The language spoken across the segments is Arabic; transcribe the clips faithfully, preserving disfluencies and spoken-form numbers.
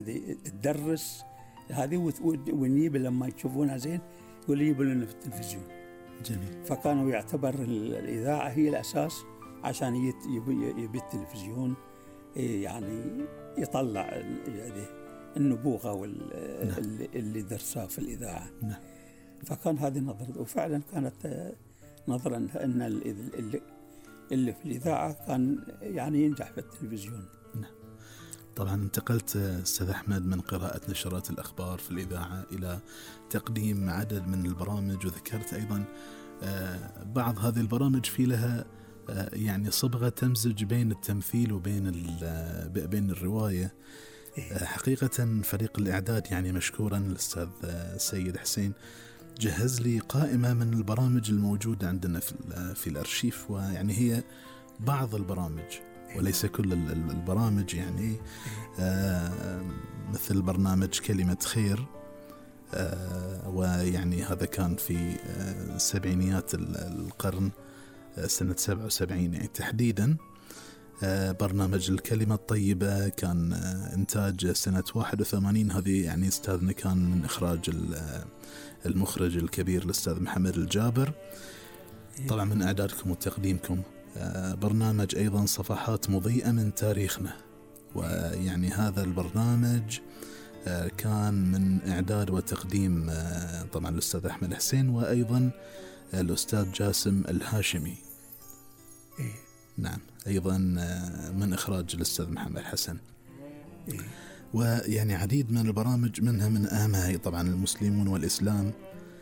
تدرس هذه ونجيب لما يشوفونها زين يقول يجيبوا لنا في التلفزيون. جميل. فكانوا يعتبر الإذاعة هي الأساس عشان يبي التلفزيون يعني يطلع النبوغة واللي اللي درسها في الإذاعة. نعم. فكان هذه نظرة، وفعلا كانت نظرة أن اللي, اللي في الإذاعة كان يعني ينجح في التلفزيون. نعم. طبعا انتقلت أستاذ أحمد من قراءة نشرات الأخبار في الإذاعة إلى تقديم عدد من البرامج، وذكرت أيضا بعض هذه البرامج في لها يعني صبغة تمزج بين التمثيل وبين بين الرواية. حقيقة فريق الإعداد يعني مشكورا الأستاذ سيد حسين جهز لي قائمة من البرامج الموجودة عندنا في في الأرشيف، ويعني هي بعض البرامج وليس كل البرامج، يعني آه مثل برنامج كلمة خير، آه ويعني هذا كان في آه سبعينيات القرن، آه سنة سبعة وسبعين يعني تحديدا. آه برنامج الكلمة الطيبة كان آه إنتاج سنة واحد وثمانين، هذه يعني أستاذنا كان من إخراج المخرج الكبير الأستاذ محمد الجابر، طبعا من إعدادكم وتقديمكم. آه برنامج أيضا صفحات مضيئة من تاريخنا، ويعني هذا البرنامج آه كان من إعداد وتقديم آه طبعا الأستاذ أحمد حسين، وأيضا آه الأستاذ جاسم الهاشمي. إيه. نعم. أيضا آه من إخراج الأستاذ محمد حسن. إيه. ويعني عديد من البرامج منها من أهمها طبعا المسلمون والإسلام،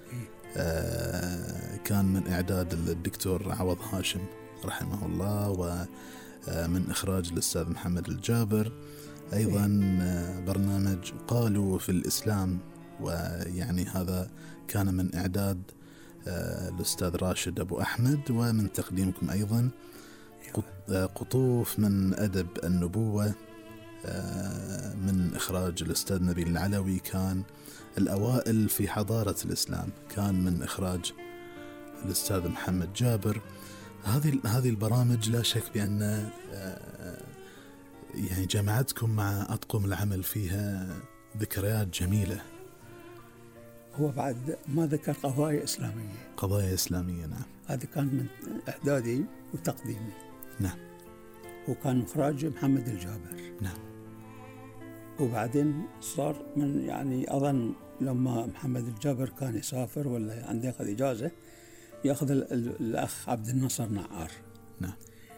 آه كان من إعداد الدكتور عوض هاشم رحمه الله، ومن إخراج الأستاذ محمد الجابر. أيضا برنامج قالوا في الإسلام، ويعني هذا كان من إعداد الأستاذ راشد أبو أحمد، ومن تقديمكم أيضا قطوف من أدب النبوة من إخراج الأستاذ نبيل العلوي، كان الأوائل في حضارة الإسلام، كان من إخراج الأستاذ محمد جابر. هذه هذه البرامج لا شك بأن يعني جمعتكم مع أطقم العمل فيها ذكريات جميلة. هو بعد ما ذكر قضايا إسلامية. قضايا إسلامية. نعم. هذا كان من إعدادي وتقديمي. نعم. وكان إخراج محمد الجابر. نعم. وبعدين صار من يعني أظن لما محمد الجابر كان يسافر ولا عنده ياخذ إجازة يأخذ الأخ عبد الناصر نعار. نعم.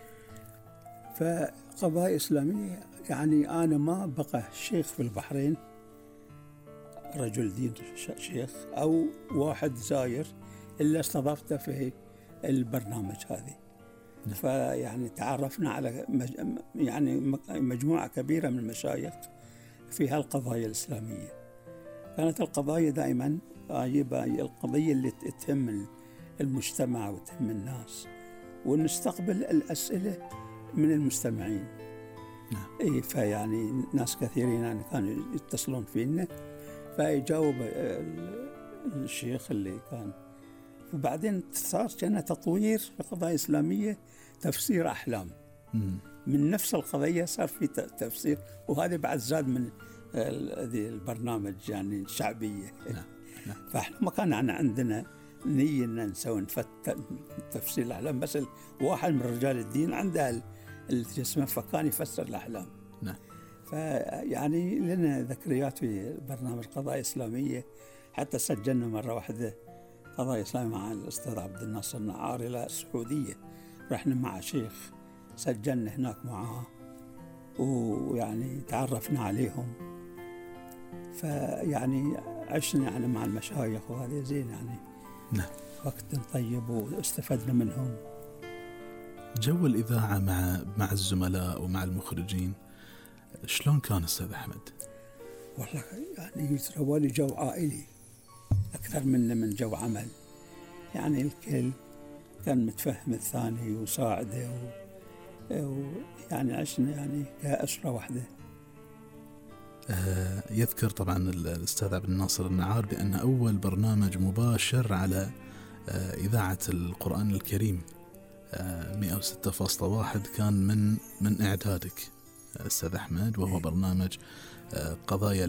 فقضايا إسلامية يعني أنا ما بقى شيخ في البحرين، رجل دين شيخ أو واحد زاير إلا استضافته في البرنامج هذه. نعم. فيعني تعرفنا على مج... يعني مجموعة كبيرة من المشايخ في هالقضايا الإسلامية. كانت القضايا دائما عجيبة، القضية اللي تهم المجتمع وتهم الناس، ونستقبل الأسئلة من المستمعين. نعم. إيه فيعني ناس كثيرين يعني كانوا يتصلون فينا فيجاوب الشيخ اللي كان. فبعدين صار كان تطوير في القضايا الإسلامية، تفسير أحلام. مم. من نفس القضية صار في تفسير، وهذا بعد زاد من هذه البرنامج يعني الشعبية. نعم. نعم. فإحنا ما كان عندنا نية أن نسوي تفسير الأحلام، بس واحد من رجال الدين عنده الجسم فكان يفسر الأحلام. نعم. فيعني لنا ذكريات في برنامج قضايا إسلامية، حتى سجلنا مرة واحدة قضايا إسلامية مع الأستاذ عبد الناصر نعار إلى السعودية، رحنا مع شيخ سجلنا هناك معه، ويعني تعرفنا عليهم، فيعني عشنا يعني مع المشايخ وهذا زين يعني. نعم. وقت طيب واستفدنا منهم. جو الإذاعة مع مع الزملاء ومع المخرجين شلون كان أستاذ أحمد؟ والله يعني يتروى جو عائلي أكثر من من جو عمل، يعني الكل كان متفهم الثاني وساعده، ويعني عشنا يعني كأسرة واحدة. آه يذكر طبعا الأستاذ عبد الناصر النعار بأن أول برنامج مباشر على آه إذاعة القرآن الكريم آه مئة وستة فاصلة واحد كان من من إعدادك. أستاذ أحمد، وهو برنامج قضايا